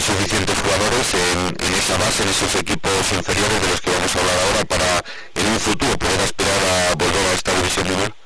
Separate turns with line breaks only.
suficientes jugadores en esa base, en esos equipos inferiores de los que vamos a hablar ahora para en un futuro poder aspirar a volver a esta división menor?